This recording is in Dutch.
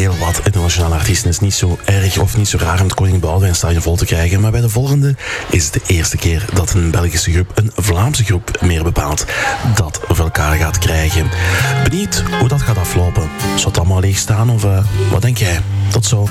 heel wat internationale artiesten. Het is niet zo erg of niet zo raar om het Koning Boudewijn stadion vol te krijgen. Maar bij de volgende is het de eerste keer dat een Belgische groep een Vlaamse groep meer bepaalt dat voor elkaar gaat krijgen. Benieuwd hoe dat gaat aflopen. Zou het allemaal leeg staan of wat denk jij? Tot zo.